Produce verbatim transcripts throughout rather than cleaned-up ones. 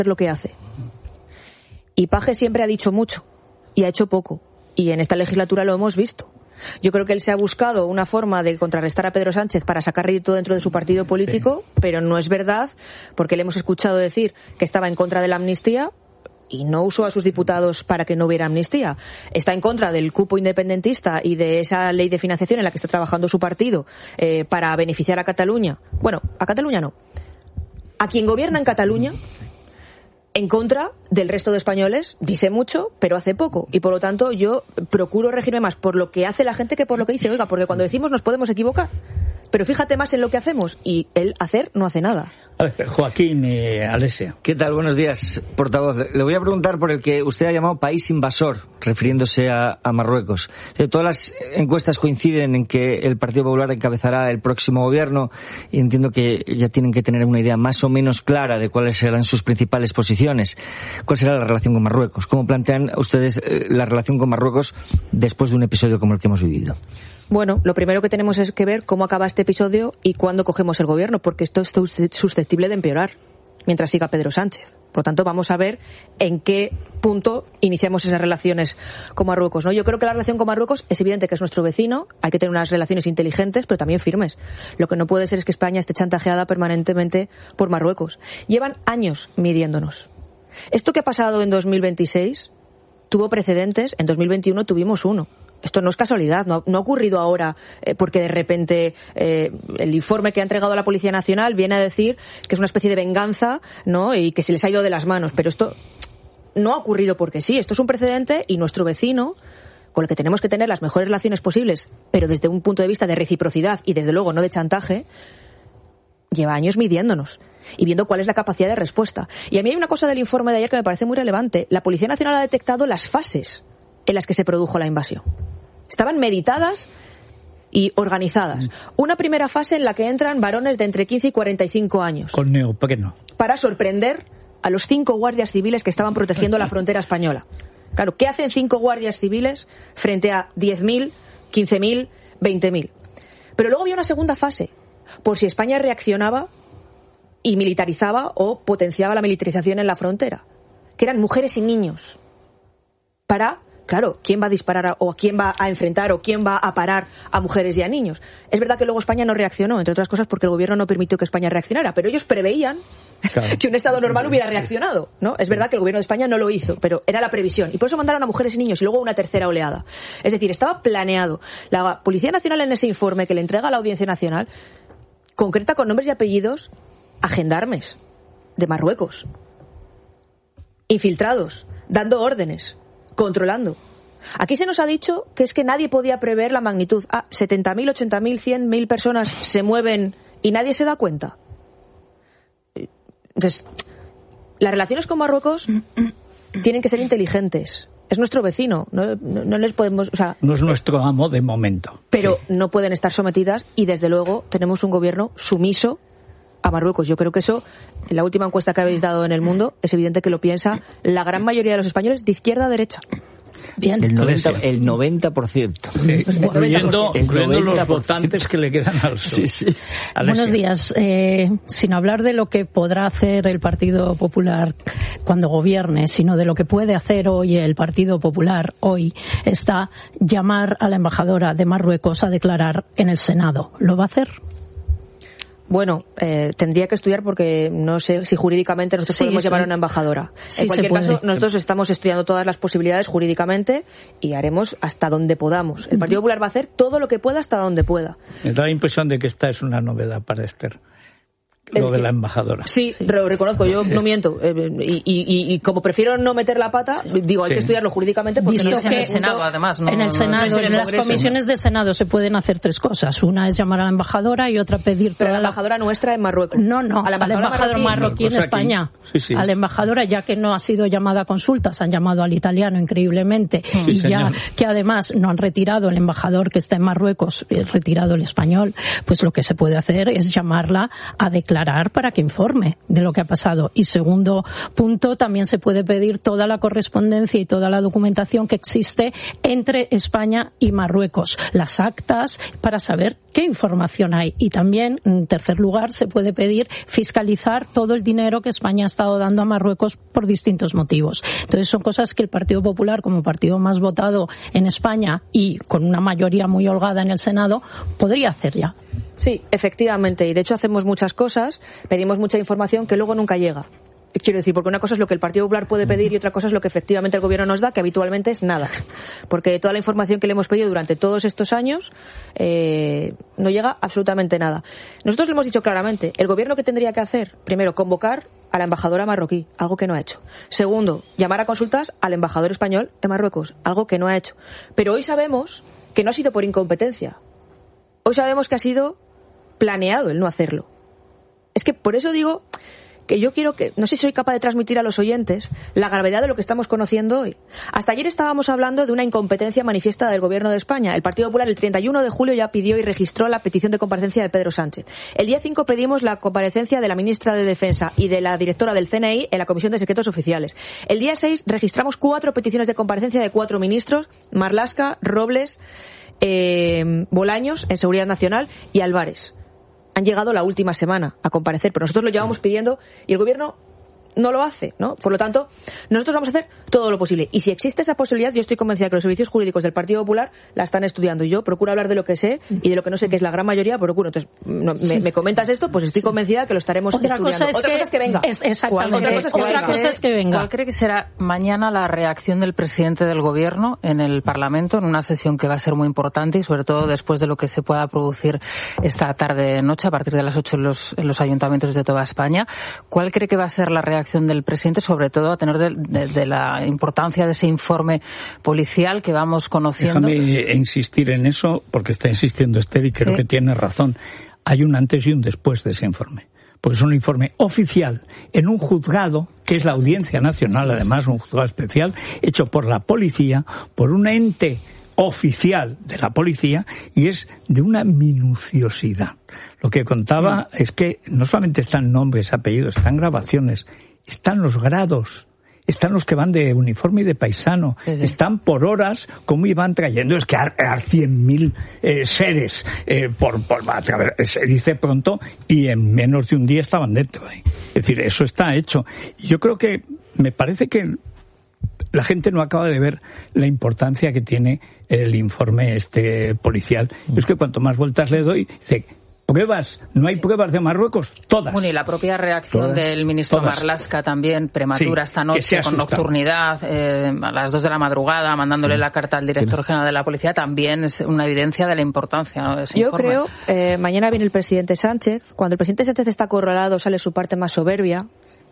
lo que hace. Y Paje siempre ha dicho mucho y ha hecho poco. Y en esta legislatura lo hemos visto. Yo creo que él se ha buscado una forma de contrarrestar a Pedro Sánchez para sacar rédito dentro de su partido político, sí. Pero no es verdad, porque le hemos escuchado decir que estaba en contra de la amnistía y no usó a sus diputados para que no hubiera amnistía. Está en contra del cupo independentista y de esa ley de financiación en la que está trabajando su partido eh, para beneficiar a Cataluña. Bueno, a Cataluña no. A quien gobierna en Cataluña, en contra del resto de españoles, dice mucho, pero hace poco. Y por lo tanto yo procuro regirme más por lo que hace la gente que por lo que dice. Oiga, porque cuando decimos nos podemos equivocar, pero fíjate más en lo que hacemos, y él hacer no hace nada. A ver, Joaquín y Alessia. ¿Qué tal? Buenos días, portavoz. Le voy a preguntar por el que usted ha llamado país invasor, refiriéndose a, a Marruecos. Todas las encuestas coinciden en que el Partido Popular encabezará el próximo gobierno, y entiendo que ya tienen que tener una idea más o menos clara de cuáles serán sus principales posiciones. ¿Cuál será la relación con Marruecos? ¿Cómo plantean ustedes la relación con Marruecos después de un episodio como el que hemos vivido? Bueno, lo primero que tenemos es que ver cómo acaba este episodio y cuándo cogemos el gobierno, porque esto es susceptible de empeorar mientras siga Pedro Sánchez. Por lo tanto, vamos a ver en qué punto iniciamos esas relaciones con Marruecos, ¿no? Yo creo que la relación con Marruecos es evidente que es nuestro vecino, hay que tener unas relaciones inteligentes, pero también firmes. Lo que no puede ser es que España esté chantajeada permanentemente por Marruecos. Llevan años midiéndonos. Esto que ha pasado en dos mil veintiséis tuvo precedentes, en dos mil veintiuno tuvimos uno. Esto no es casualidad, no ha, no ha ocurrido ahora eh, porque de repente eh, el informe que ha entregado la Policía Nacional viene a decir que es una especie de venganza, ¿no? Y que se les ha ido de las manos. Pero esto no ha ocurrido porque sí, esto es un precedente, y nuestro vecino, con el que tenemos que tener las mejores relaciones posibles, pero desde un punto de vista de reciprocidad y desde luego no de chantaje, lleva años midiéndonos y viendo cuál es la capacidad de respuesta. Y a mí hay una cosa del informe de ayer que me parece muy relevante. La Policía Nacional ha detectado las fases en las que se produjo la invasión. Estaban meditadas y organizadas. Una primera fase en la que entran varones de entre quince y cuarenta y cinco años. Con neopreno. Para sorprender a los cinco guardias civiles que estaban protegiendo la frontera española. Claro, ¿qué hacen cinco guardias civiles frente a diez mil, quince mil, veinte mil? Pero luego había una segunda fase, por si España reaccionaba y militarizaba o potenciaba la militarización en la frontera, que eran mujeres y niños. Para... Claro, ¿quién va a disparar a, o quién va a enfrentar o quién va a parar a mujeres y a niños? Es verdad que luego España no reaccionó, entre otras cosas porque el gobierno no permitió que España reaccionara, pero ellos preveían claro. que un Estado normal hubiera reaccionado, ¿no? Es verdad que el gobierno de España no lo hizo, pero era la previsión. Y por eso mandaron a mujeres y niños y luego una tercera oleada. Es decir, estaba planeado. La Policía Nacional en ese informe que le entrega a la Audiencia Nacional concreta con nombres y apellidos a gendarmes de Marruecos, infiltrados, dando órdenes, controlando. Aquí se nos ha dicho que es que nadie podía prever la magnitud. Ah, setenta mil, ochenta mil, cien mil personas se mueven y nadie se da cuenta. Entonces, las relaciones con Marruecos tienen que ser inteligentes. Es nuestro vecino, no, no, no les podemos, o sea, no es nuestro amo de momento. Pero sí. No pueden estar sometidas y desde luego tenemos un gobierno sumiso a Marruecos. Yo creo que eso, en la última encuesta que habéis dado en el mundo, es evidente que lo piensa la gran mayoría de los españoles de izquierda a derecha. Bien. El noventa, el noventa por ciento. Sí, incluyendo, incluyendo los votantes que le quedan al sur. Sí, sí. Buenos días. Eh, sin hablar de lo que podrá hacer el Partido Popular cuando gobierne, sino de lo que puede hacer hoy el Partido Popular hoy, está llamar a la embajadora de Marruecos a declarar en el Senado. ¿Lo va a hacer? Bueno, eh, tendría que estudiar porque no sé si jurídicamente nosotros sí, podemos sí. llamar a una embajadora. Sí, en cualquier caso, nosotros estamos estudiando todas las posibilidades jurídicamente y haremos hasta donde podamos. El Partido Popular va a hacer todo lo que pueda hasta donde pueda. Me da la impresión de que esta es una novedad para Esther. Lo de la embajadora. Sí, sí, pero reconozco, yo no miento. Eh, y, y, y como prefiero no meter la pata, sí. digo, hay sí. que estudiarlo jurídicamente porque Visto no que en el Senado, además, no, en el Senado, no, no, en, en las comisiones del Senado se pueden hacer tres cosas. Una es llamar a la embajadora y otra pedir... Pero a la embajadora la... nuestra en Marruecos. No, no, a la embajadora, embajadora marroquí, marroquí en España. Sí, sí. A la embajadora, ya que no ha sido llamada a consultas, han llamado al italiano increíblemente sí, y señor. ya que además no han retirado el embajador que está en Marruecos, retirado el español, pues lo que se puede hacer es llamarla a declarar para que informe de lo que ha pasado. Y segundo punto, también se puede pedir toda la correspondencia y toda la documentación que existe entre España y Marruecos, las actas, para saber qué información hay. Y también, en tercer lugar, se puede pedir fiscalizar todo el dinero que España ha estado dando a Marruecos por distintos motivos. Entonces son cosas que el Partido Popular, como partido más votado en España y con una mayoría muy holgada en el Senado, podría hacer ya. Sí, efectivamente. Y de hecho hacemos muchas cosas, pedimos mucha información que luego nunca llega. Quiero decir, porque una cosa es lo que el Partido Popular puede pedir y otra cosa es lo que efectivamente el Gobierno nos da, que habitualmente es nada. Porque toda la información que le hemos pedido durante todos estos años eh, no llega absolutamente nada. Nosotros le hemos dicho claramente, el Gobierno que tendría que hacer, primero, convocar a la embajadora marroquí, algo que no ha hecho. Segundo, llamar a consultas al embajador español en Marruecos, algo que no ha hecho. Pero hoy sabemos que no ha sido por incompetencia. Hoy sabemos que ha sido planeado el no hacerlo. Es que por eso digo que yo quiero que, no sé si soy capaz de transmitir a los oyentes la gravedad de lo que estamos conociendo hoy. Hasta ayer estábamos hablando de una incompetencia manifiesta del Gobierno de España. El Partido Popular el treinta y uno de julio ya pidió y registró la petición de comparecencia de Pedro Sánchez. El día cinco pedimos la comparecencia de la ministra de Defensa y de la directora del C N I en la Comisión de Secretos Oficiales. El día seis registramos cuatro peticiones de comparecencia de cuatro ministros, Marlaska, Robles, eh, Bolaños, en Seguridad Nacional, y Álvarez. Han llegado la última semana a comparecer, pero nosotros lo llevamos pidiendo y el Gobierno no lo hace, ¿no? Por lo tanto, nosotros vamos a hacer todo lo posible. Y si existe esa posibilidad, yo estoy convencida que los servicios jurídicos del Partido Popular la están estudiando. Y yo procuro hablar de lo que sé y de lo que no sé, que es la gran mayoría, procuro. Entonces, no, me, me comentas esto, pues estoy convencida que lo estaremos Otra estudiando. Cosa es Otra que, cosa es que venga. Es, exactamente. Otra cosa es que, Otra venga. cosa es que venga. ¿Cuál cree que será mañana la reacción del presidente del Gobierno en el Parlamento, en una sesión que va a ser muy importante y sobre todo después de lo que se pueda producir esta tarde-noche a partir de las ocho en los, en los ayuntamientos de toda España? ¿Cuál cree que va a ser la reacción del presidente, sobre todo a tener de, de, de la importancia de ese informe policial que vamos conociendo? Déjame insistir en eso, porque está insistiendo Esther y creo sí. que tiene razón. Hay un antes y un después de ese informe. Porque es un informe oficial en un juzgado, que es la Audiencia Nacional, además un juzgado especial, hecho por la policía, por un ente oficial de la policía, y es de una minuciosidad. Lo que contaba mm. es que no solamente están nombres, apellidos, están grabaciones, están los grados, están los que van de uniforme y de paisano, sí, sí. están por horas cómo iban trayendo, es que a, a cien mil eh, seres eh, por, por a ver, se dice pronto, y en menos de un día estaban dentro. ¿eh? Es decir, eso está hecho. Y yo creo que, me parece que la gente no acaba de ver la importancia que tiene el informe este policial. Mm. Es que cuanto más vueltas le doy, dice, pruebas, no hay pruebas de Marruecos, todas. Bueno, y la propia reacción todas, del ministro todas. Marlaska también, prematura sí, esta noche, con nocturnidad, eh, a las dos de la madrugada, mandándole sí. la carta al director sí. general de la policía, también es una evidencia de la importancia, ¿no?, de ese Yo informe. creo, eh, mañana viene el presidente Sánchez, cuando el presidente Sánchez está acorralado sale su parte más soberbia,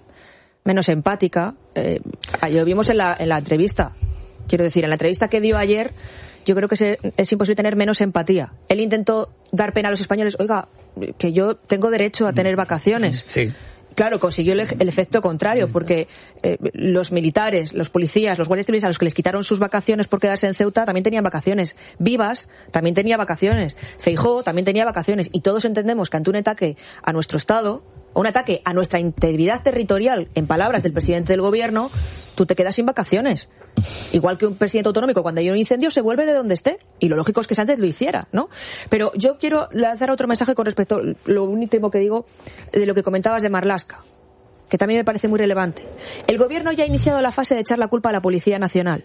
menos empática, eh, lo vimos en la, en la entrevista, quiero decir, en la entrevista que dio ayer, yo creo que se, es imposible tener menos empatía. Él intentó dar pena a los españoles. Oiga, que yo tengo derecho a tener vacaciones. Sí. Claro, consiguió el, el efecto contrario, porque eh, los militares, los policías, los guardias civiles a los que les quitaron sus vacaciones por quedarse en Ceuta también tenían vacaciones. Vivas también tenía vacaciones. Feijóo también tenía vacaciones. Y todos entendemos que ante un ataque a nuestro Estado, o un ataque a nuestra integridad territorial, en palabras del presidente del Gobierno, tú te quedas sin vacaciones. Igual que un presidente autonómico, cuando hay un incendio, se vuelve de donde esté. Y lo lógico es que Sánchez lo hiciera, ¿no? Pero yo quiero lanzar otro mensaje con respecto a lo último que digo de lo que comentabas de Marlaska, que también me parece muy relevante. El Gobierno ya ha iniciado la fase de echar la culpa a la Policía Nacional.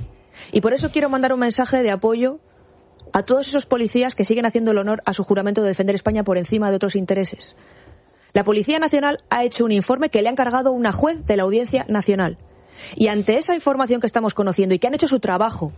Y por eso quiero mandar un mensaje de apoyo a todos esos policías que siguen haciendo el honor a su juramento de defender España por encima de otros intereses. La Policía Nacional ha hecho un informe que le ha encargado una juez de la Audiencia Nacional. Y ante esa información que estamos conociendo y que han hecho su trabajo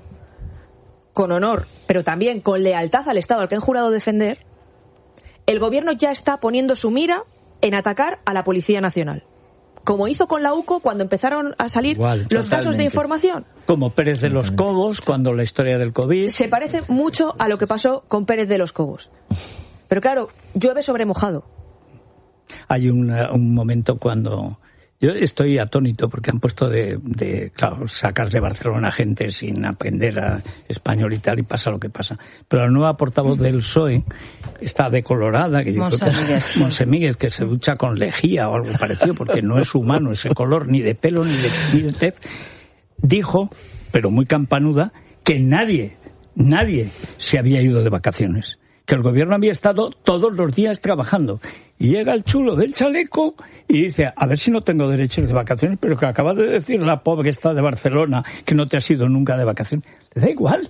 con honor, pero también con lealtad al Estado al que han jurado defender, el Gobierno ya está poniendo su mira en atacar a la Policía Nacional. Como hizo con la U C O cuando empezaron a salir Igual, los totalmente. casos de información. Como Pérez de los Cobos, cuando la historia del COVID. Se parece mucho a lo que pasó con Pérez de los Cobos. Pero claro, llueve sobre mojado. Hay un, un momento cuando... Yo estoy atónito porque han puesto de, de, claro, sacar de Barcelona gente sin aprender a español y tal, y pasa lo que pasa. Pero la nueva portavoz del P S O E está decolorada, que yo creo que es Monsemíguez, que se ducha con lejía o algo parecido, porque no es humano ese color, ni de pelo, ni de, ni de tez. Dijo, pero muy campanuda, que nadie, nadie se había ido de vacaciones. que el gobierno había estado todos los días trabajando. Y llega el chulo del chaleco y dice, a ver si no tengo derechos de vacaciones, pero que acaba de decir la pobre esta de Barcelona que no te has ido nunca de vacaciones. Le da igual.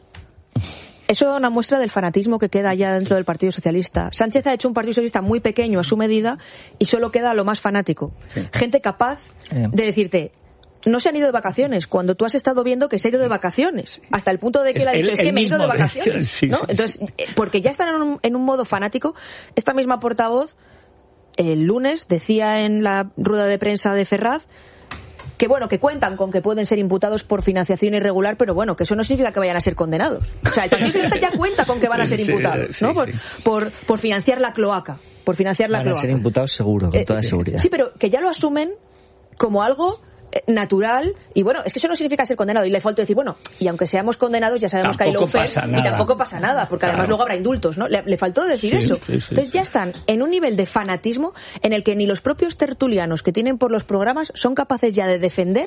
Eso da una muestra del fanatismo que queda ya dentro del Partido Socialista. Sánchez ha hecho un Partido Socialista muy pequeño a su medida y solo queda lo más fanático. Sí. Gente capaz de decirte, no se han ido de vacaciones, cuando tú has estado viendo que se ha ido de vacaciones, hasta el punto de que él ha dicho, es que me he ido de vacaciones. Sí, ¿no? Sí, Entonces, porque ya están en un, en un modo fanático. Esta misma portavoz, el lunes, decía en la rueda de prensa de Ferraz que bueno, que cuentan con que pueden ser imputados por financiación irregular, pero bueno, que eso no significa que vayan a ser condenados. O sea, el Partido Socialista ya cuenta con que van a ser imputados, ¿no? Por, por, por financiar la cloaca, por financiar la van cloaca. Van a ser imputados seguro, con toda eh, seguridad. Sí, pero que ya lo asumen como algo natural, y bueno, es que eso no significa ser condenado, y le falta decir, bueno, y aunque seamos condenados ya sabemos tampoco que hay lawfare y tampoco pasa nada, porque claro, además luego habrá indultos, ¿no? Le, le faltó decir sí, eso. Sí, sí, Entonces sí. ya están en un nivel de fanatismo en el que ni los propios tertulianos que tienen por los programas son capaces ya de defender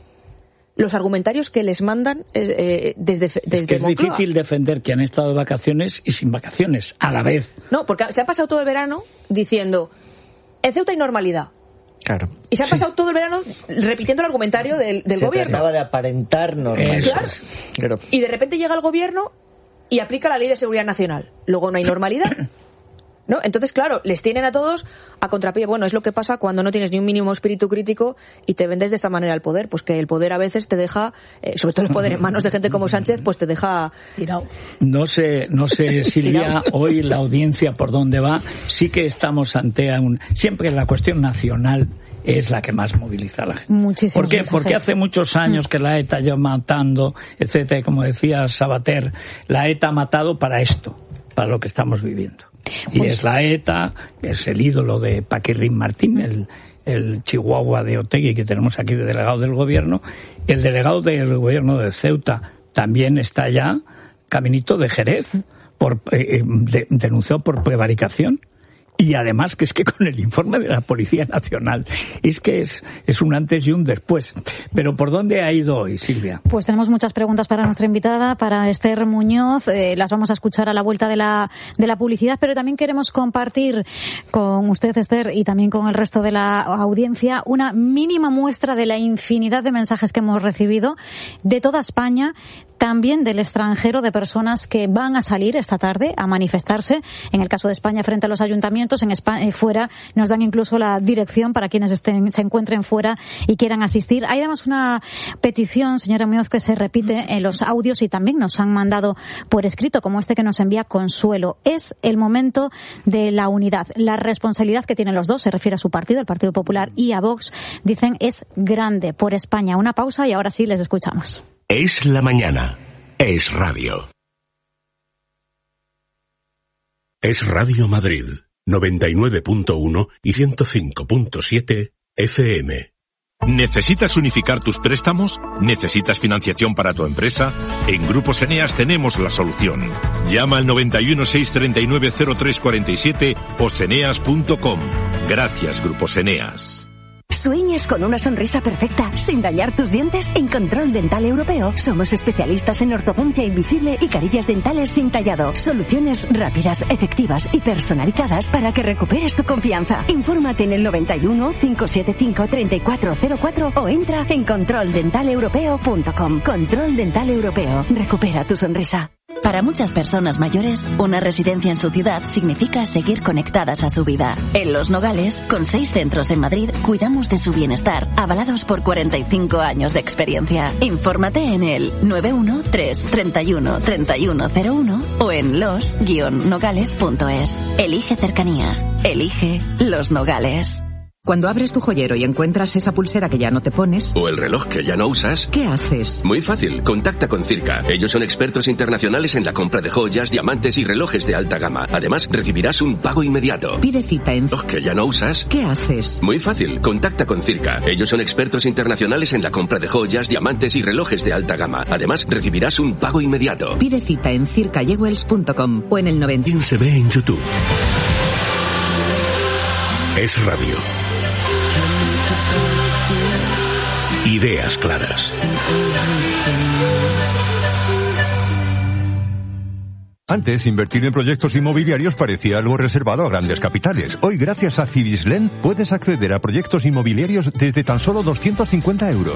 los argumentarios que les mandan eh, desde, desde es que es Moncloa. difícil defender que han estado de vacaciones y sin vacaciones a la vez. No, porque se ha pasado todo el verano diciendo, en Ceuta hay normalidad. Claro. Y se ha pasado sí. todo el verano repitiendo el argumentario del, del se gobierno. Acaba de aparentar normalidad. Claro. Claro. Y de repente llega el gobierno y aplica la Ley de Seguridad Nacional. Luego no hay normalidad. ¿No? Entonces, claro, les tienen a todos a contrapié. Bueno, es lo que pasa cuando no tienes ni un mínimo espíritu crítico y te vendes de esta manera al poder. Pues que el poder a veces te deja, eh, sobre todo el poder en manos de gente como Sánchez, pues te deja tirado. No sé, no sé, Silvia, hoy la audiencia por dónde va. Sí que estamos ante un... Siempre la cuestión nacional es la que más moviliza a la gente. Muchísimos ¿Por qué? mensajes. Porque hace muchos años que la ETA ya matando, etcétera, como decía Sabater, la ETA ha matado para esto, para lo que estamos viviendo. Y pues... es la ETA, es el ídolo de Paquirrín Martín, el, el chihuahua de Otegi que tenemos aquí de delegado del gobierno. El delegado del gobierno de Ceuta también está ya caminito de Jerez, por, eh, de, denunciado por prevaricación. Y además que es que con el informe de la Policía Nacional es que es, es un antes y un después. Pero ¿por dónde ha ido hoy, Silvia? Pues tenemos muchas preguntas para nuestra invitada, para Esther Muñoz. Eh, las vamos a escuchar a la vuelta de la, de la publicidad, pero también queremos compartir con usted, Esther, y también con el resto de la audiencia, una mínima muestra de la infinidad de mensajes que hemos recibido de toda España, también del extranjero, de personas que van a salir esta tarde a manifestarse, en el caso de España, frente a los ayuntamientos. En España, eh, fuera nos dan incluso la dirección para quienes estén, se encuentren fuera y quieran asistir. Hay además una petición, señora Muñoz, que se repite en los audios y también nos han mandado por escrito, como este que nos envía Consuelo. Es el momento de la unidad. La responsabilidad que tienen los dos, se refiere a su partido, el Partido Popular y a Vox, dicen es grande por España. Una pausa y ahora sí les escuchamos. Es la mañana. Es radio. Es Radio Madrid. noventa y nueve punto uno y ciento cinco punto siete F M. ¿Necesitas unificar tus préstamos? ¿Necesitas financiación para tu empresa? En Grupos Eneas tenemos la solución. Llama al noventa y uno, seiscientos treinta y nueve, cero tres cuarenta y siete o seneas punto com. Gracias, Grupos Eneas. ¿Sueñas con una sonrisa perfecta sin dañar tus dientes? En Control Dental Europeo somos especialistas en ortodoncia invisible y carillas dentales sin tallado. Soluciones rápidas, efectivas y personalizadas para que recuperes tu confianza. Infórmate en el noventa y uno, cinco siete cinco, treinta y cuatro cero cuatro o entra en control dental europeo punto com. Control Dental Europeo. Recupera tu sonrisa. Para muchas personas mayores, una residencia en su ciudad significa seguir conectadas a su vida. En Los Nogales, con seis centros en Madrid, cuidamos de su bienestar, avalados por cuarenta y cinco años de experiencia. Infórmate en el nueve uno tres, treinta y uno, treinta y uno cero uno o en los guion nogales punto es. Elige cercanía. Elige Los Nogales. Cuando abres tu joyero y encuentras esa pulsera que ya no te pones... o el reloj que ya no usas... ¿qué haces? Muy fácil, contacta con Circa. Ellos son expertos internacionales en la compra de joyas, diamantes y relojes de alta gama. Además, recibirás un pago inmediato. Pide cita en... reloj que ya no usas... ¿qué haces? Muy fácil, contacta con Circa. Ellos son expertos internacionales en la compra de joyas, diamantes y relojes de alta gama. Además, recibirás un pago inmediato. Pide cita en circa jewels punto com o en el noventa... ¿Quién se ve en YouTube? Es radio. Ideas claras. Antes, invertir en proyectos inmobiliarios parecía algo reservado a grandes capitales. Hoy, gracias a Cibislen, puedes acceder a proyectos inmobiliarios desde tan solo doscientos cincuenta euros.